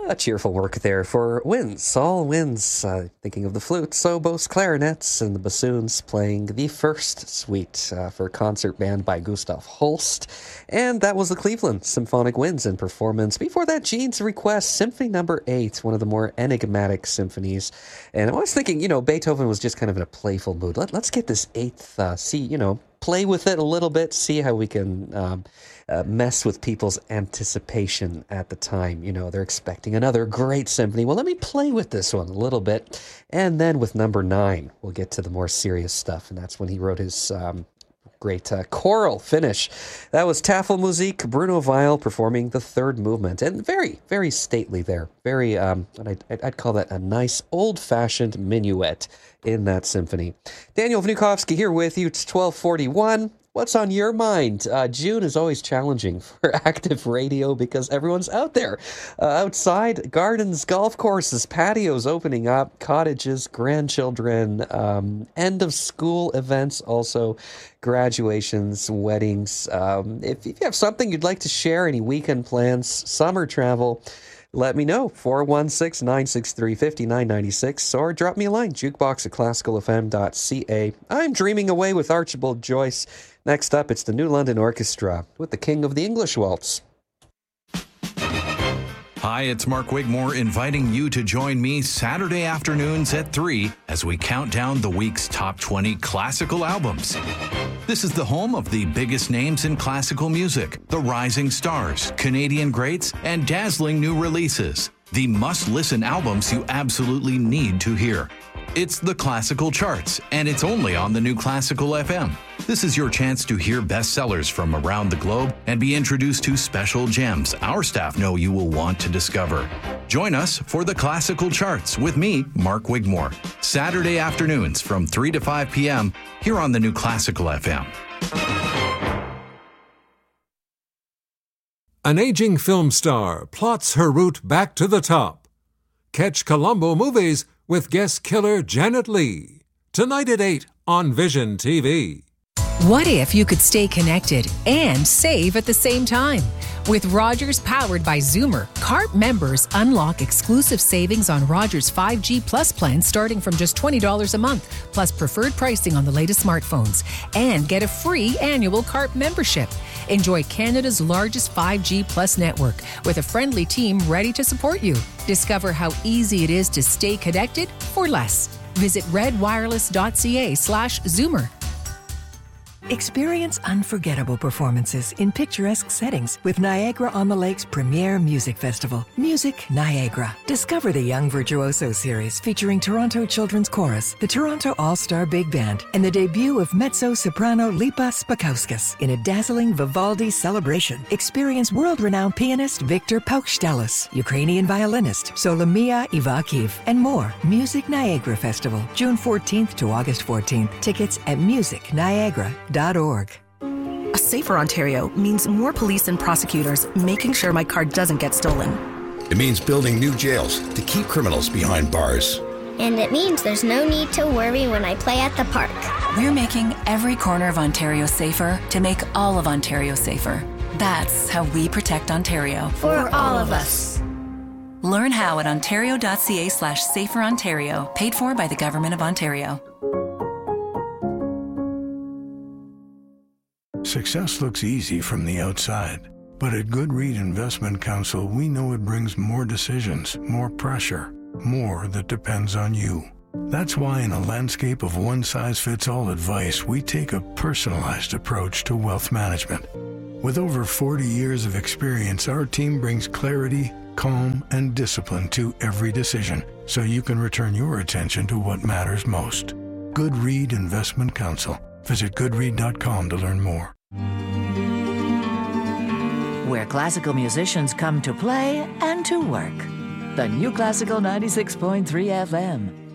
A cheerful work there for winds, all winds. Thinking of the flutes, oboes, clarinets, and the bassoons playing the first suite for concert band by Gustav Holst. And that was the Cleveland Symphonic Winds in performance. Before that, Gene's Request, Symphony Number 8, one of the more enigmatic symphonies. And I was thinking, Beethoven was just kind of in a playful mood. Let's get this eighth, play with it a little bit, see how we can mess with people's anticipation at the time. They're expecting another great symphony. Well, let me play with this one a little bit. And then with number 9, we'll get to the more serious stuff. And that's when he wrote his great choral finish. That was Tafelmusik, Bruno Weil performing the third movement. And very, very stately there. Very, I'd call that a nice old-fashioned minuet in that symphony. Daniel Vnukovsky here with you. It's 12:41. What's on your mind? June is always challenging for active radio because everyone's out there. Outside, gardens, golf courses, patios opening up, cottages, grandchildren, end of school events, also graduations, weddings. If you have something you'd like to share, any weekend plans, summer travel, let me know, 416-963-5996, or drop me a line, jukebox@classicalfm.ca. I'm dreaming away with Archibald Joyce. Next up, it's the New London Orchestra with the King of the English Waltz. Hi, it's Mark Wigmore inviting you to join me Saturday afternoons at 3 as we count down the week's top 20 classical albums. This is the home of the biggest names in classical music, the rising stars, Canadian greats, and dazzling new releases. The must-listen albums you absolutely need to hear. It's the Classical Charts, and it's only on the new Classical FM. This is your chance to hear bestsellers from around the globe and be introduced to special gems our staff know you will want to discover. Join us for the Classical Charts with me, Mark Wigmore, Saturday afternoons from 3 to 5 p.m. here on the new Classical FM. An aging film star plots her route back to the top. Catch Columbo Movies with guest killer Janet Leigh. Tonight at 8 on Vision TV. What if you could stay connected and save at the same time? With Rogers powered by Zoomer, CARP members unlock exclusive savings on Rogers 5G Plus plans starting from just $20 a month, plus preferred pricing on the latest smartphones, and get a free annual CARP membership. Enjoy Canada's largest 5G Plus network with a friendly team ready to support you. Discover how easy it is to stay connected for less. Visit redwireless.ca/Zoomer. Experience unforgettable performances in picturesque settings with Niagara on the Lake's premier music festival, Music Niagara. Discover the Young Virtuoso series featuring Toronto Children's Chorus, the Toronto All-Star Big Band, and the debut of mezzo-soprano Lipa Spakauskas in a dazzling Vivaldi celebration. Experience world-renowned pianist Viktor Paukštelis, Ukrainian violinist Solomia Ivakiv, and more. Music Niagara Festival, June 14th to August 14th. Tickets at musicniagara.org. A safer Ontario means more police and prosecutors making sure my car doesn't get stolen. It means building new jails to keep criminals behind bars. And it means there's no need to worry when I play at the park. We're making every corner of Ontario safer to make all of Ontario safer. That's how we protect Ontario. For all of us. Learn how at ontario.ca/saferontario, paid for by the Government of Ontario. Success looks easy from the outside, but at Goodread Investment Counsel, we know it brings more decisions, more pressure, more that depends on you. That's why in a landscape of one-size-fits-all advice, we take a personalized approach to wealth management. With over 40 years of experience, our team brings clarity, calm, and discipline to every decision, so you can return your attention to what matters most. Goodread Investment Counsel. Visit goodread.com to learn more. Where classical musicians come to play and to work. The new Classical 96.3 FM.